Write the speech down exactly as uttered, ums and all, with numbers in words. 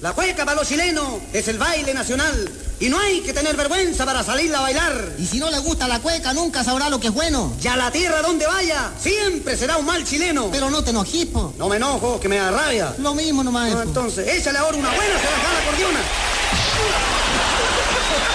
La cueca para los chilenos es el baile nacional y no hay que tener vergüenza para salirla a bailar. Y si no le gusta la cueca, nunca sabrá lo que es bueno. Ya la tierra donde vaya, siempre será un mal chileno. Pero no te enojes, po. No me enojo, que me da rabia. Lo mismo nomás. No, entonces, échale ahora una buena, se la jala cordiona.